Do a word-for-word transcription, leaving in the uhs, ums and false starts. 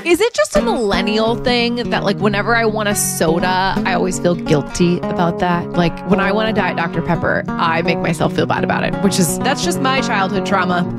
Is it just a millennial thing that, like, whenever I want a soda, I always feel guilty about that? Like, when I want a Diet Doctor Pepper, I make myself feel bad about it, which is, that's just my childhood trauma.